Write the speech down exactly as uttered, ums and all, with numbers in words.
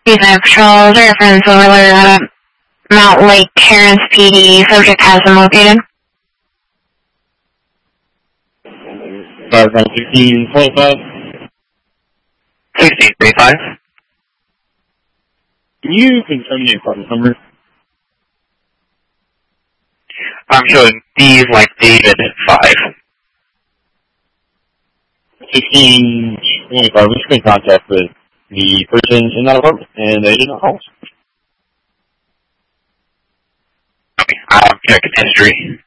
Evening Patrol, reference overload at Mount Lake Terrace P D. Subject has been located. Five nine sixteen twenty-five. Sixteen thirty-five. Can you confirm the apartment number? I'm showing D like David five. Sixteen twenty-five. We're just in contact with the person in that apartment, and they did not call us. Okay, I'll check the history.